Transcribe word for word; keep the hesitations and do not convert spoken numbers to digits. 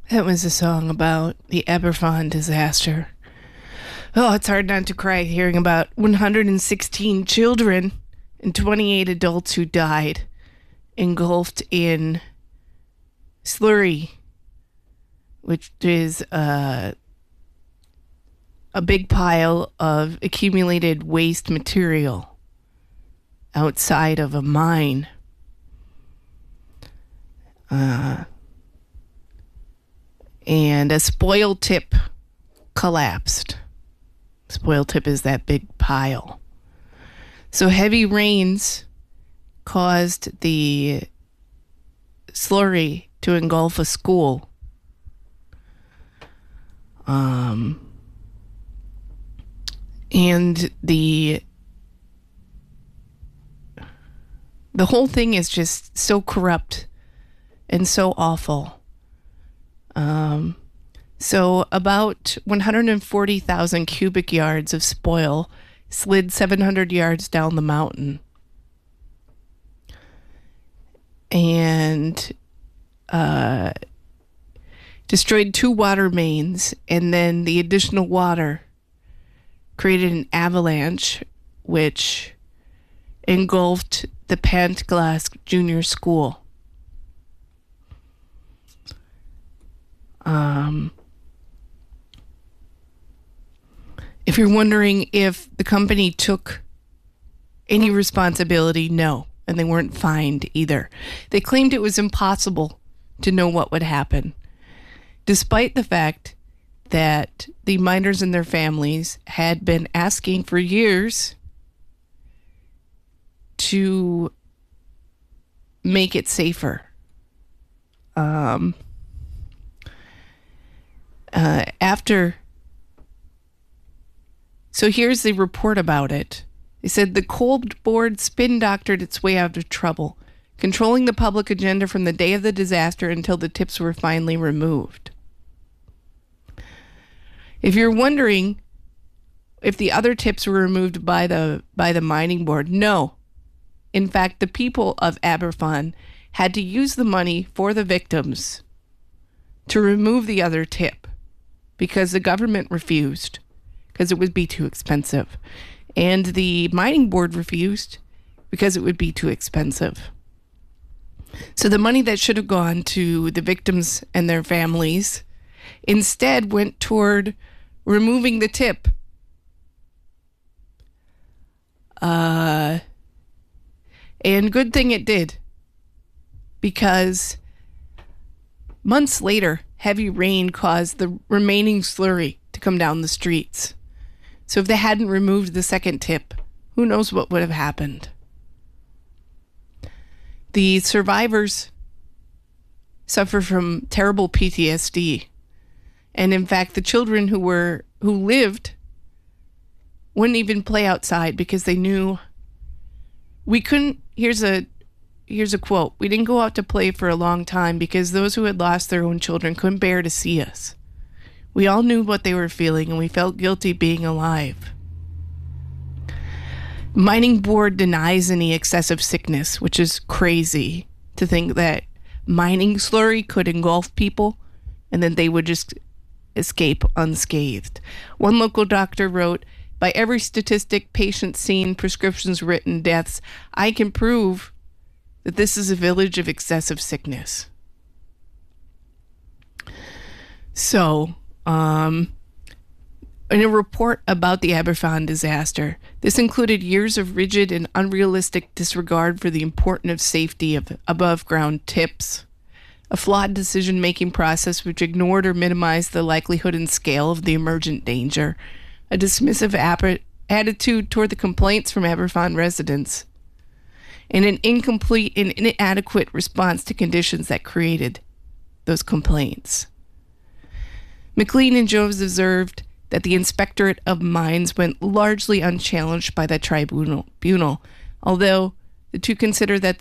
That was a song about the Aberfan disaster. Oh, it's hard not to cry hearing about one hundred sixteen children and twenty-eight adults who died engulfed in slurry, which is uh, a big pile of accumulated waste material outside of a mine. Uh, and a spoil tip collapsed. Spoil tip is that big pile. So heavy rains caused the slurry to engulf a school. Um, and the the whole thing is just so corrupt and so awful. Um, so about one hundred forty thousand cubic yards of spoil slid seven hundred yards down the mountain. And uh, destroyed two water mains, and then the additional water created an avalanche, which engulfed the Pantglass Junior School. Um, if you're wondering if the company took any responsibility, no. And they weren't fined either. They claimed it was impossible to know what would happen, despite the fact that the miners and their families had been asking for years to make it safer. Um, uh, after, so here's the report about it. They said the cold board spin doctored its way out of trouble, controlling the public agenda from the day of the disaster until the tips were finally removed. If you're wondering if the other tips were removed by the by the mining board, no. In fact, the people of Aberfan had to use the money for the victims to remove the other tip because the government refused, because it would be too expensive. And the mining board refused because it would be too expensive. So the money that should have gone to the victims and their families instead went toward removing the tip. Uh, and good thing it did, because months later, heavy rain caused the remaining slurry to come down the streets. So if they hadn't removed the second tip, who knows what would have happened. The survivors suffer from terrible P T S D. And in fact, the children who were who lived wouldn't even play outside because they knew we couldn't, here's a here's a quote, "We didn't go out to play for a long time because those who had lost their own children couldn't bear to see us. We all knew what they were feeling, and we felt guilty being alive." Mining board denies any excessive sickness, which is crazy to think that mining slurry could engulf people and then they would just escape unscathed. One local doctor wrote, "By every statistic, patients seen, prescriptions written, deaths, I can prove that this is a village of excessive sickness." So, Um, in a report about the Aberfan disaster, this included years of rigid and unrealistic disregard for the importance of safety of above-ground tips, a flawed decision-making process which ignored or minimized the likelihood and scale of the emergent danger, a dismissive ap- attitude toward the complaints from Aberfan residents, and an incomplete and inadequate response to conditions that created those complaints. McLean and Jones observed that the Inspectorate of Mines went largely unchallenged by the tribunal, although the two consider that